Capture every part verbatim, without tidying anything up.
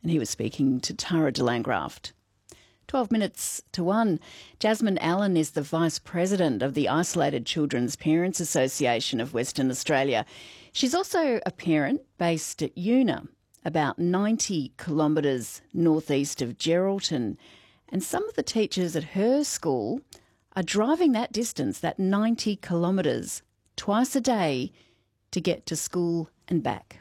And he was speaking to Tara de Landgraft. twelve minutes to one. Jasmine Allen is the Vice President of the Isolated Children's Parents Association of Western Australia. She's also a parent based at Una, about ninety kilometres northeast of Geraldton. And some of the teachers at her school are driving that distance, that ninety kilometres, twice a day to get to school and back.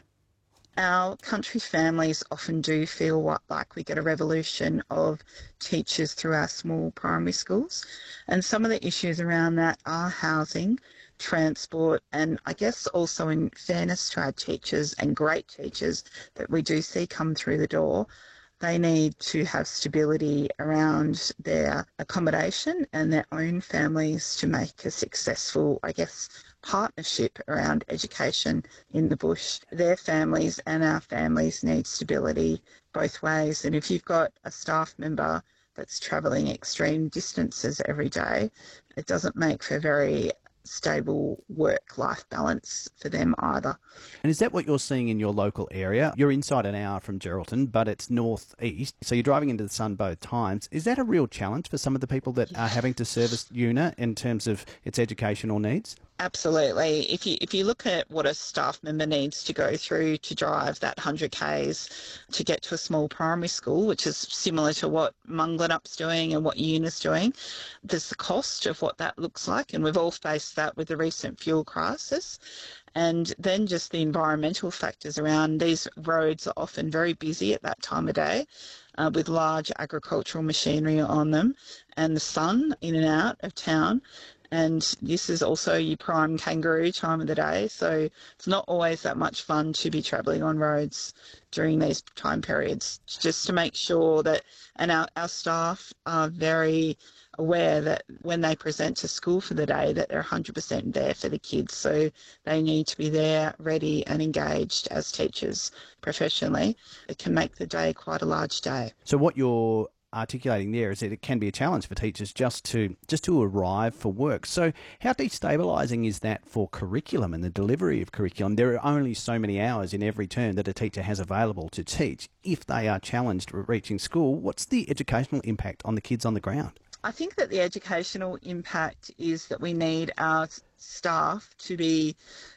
Our country families often do feel what, like we get a revolution of teachers through our small primary schools. And some of the issues around that are housing, transport, and I guess also in fairness to our teachers and great teachers that we do see come through the door, they need to have stability around their accommodation and their own families to make a successful, I guess, partnership around education in the bush. Their families and our families need stability both ways. And if you've got a staff member that's travelling extreme distances every day, it doesn't make for very stable work-life balance for them either. And is that what you're seeing in your local area? You're inside an hour from Geraldton, but it's northeast, so you're driving into the sun both times. Is that a real challenge for some of the people that are having to service Una in terms of its educational needs? Absolutely. If you if you look at what a staff member needs to go through to drive that one hundred kays to get to a small primary school, which is similar to what Munglinup's doing and what Una's doing, there's the cost of what that looks like, and we've all faced that with the recent fuel crisis. And then just the environmental factors around these roads are often very busy at that time of day uh, with large agricultural machinery on them and the sun in and out of town. And this is also your prime kangaroo time of the day, so it's not always that much fun to be travelling on roads during these time periods, just to make sure that, and our, our staff are very aware that when they present to school for the day that they're one hundred percent there for the kids, so they need to be there, ready and engaged as teachers professionally. It can make the day quite a large day. So what you're articulating there is that it can be a challenge for teachers just to just to arrive for work. So how destabilising is that for curriculum and the delivery of curriculum? There are only so many hours in every term that a teacher has available to teach. If they are challenged reaching school, what's the educational impact on the kids on the ground? I think that the educational impact is that we need our staff to be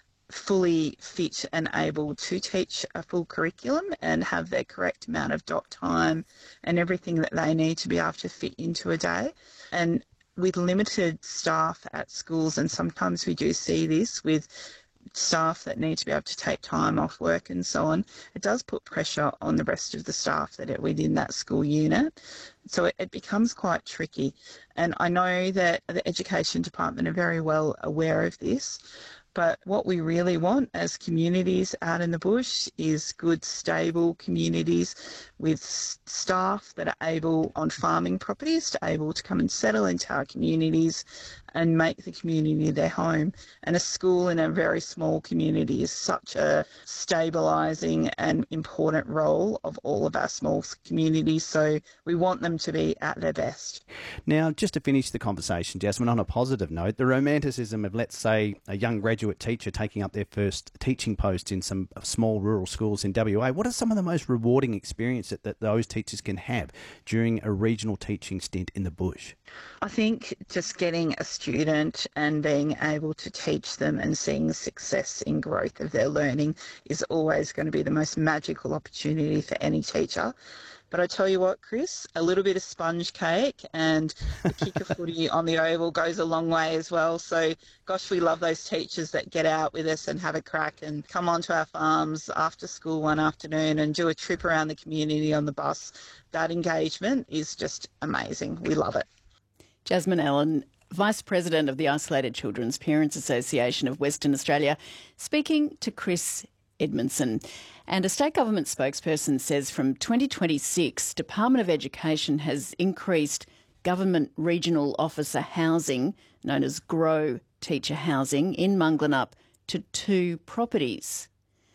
fully fit and able to teach a full curriculum and have their correct amount of dot time and everything that they need to be able to fit into a day. And with limited staff at schools, and sometimes we do see this with staff that need to be able to take time off work and so on, it does put pressure on the rest of the staff that are within that school unit. So it, it becomes quite tricky. And I know that the Education Department are very well aware of this. But what we really want as communities out in the bush is good, stable communities with staff that are able, on farming properties, to able to come and settle into our communities and make the community their home. And a school in a very small community is such a stabilising and important role of all of our small communities. So we want them to be at their best. Now, just to finish the conversation, Jasmine, on a positive note, the romanticism of, let's say, a young graduate teacher taking up their first teaching post in some small rural schools in W A, what are some of the most rewarding experiences that, that those teachers can have during a regional teaching stint in the bush? I think just getting a student and being able to teach them and seeing the success in growth of their learning is always going to be the most magical opportunity for any teacher. But I tell you what, Chris, a little bit of sponge cake and a kick of footy on the oval goes a long way as well. So, gosh, we love those teachers that get out with us and have a crack and come onto our farms after school one afternoon and do a trip around the community on the bus. That engagement is just amazing. We love it. Jasmine Allen, Vice President of the Isolated Children's Parents Association of Western Australia, speaking to Chris Edmondson. And a state government spokesperson says from twenty twenty-six, Department of Education has increased government regional officer housing, known as GROW teacher housing, in Munglinnup to two properties.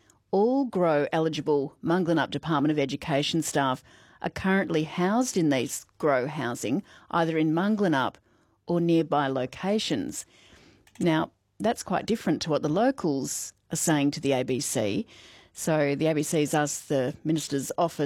All GROW eligible Munglinnup Department of Education staff are currently housed in these GROW housing, either in Munglinnup or nearby locations. Now, that's quite different to what the locals are saying to the A B C. So the A B C's asked the Minister's office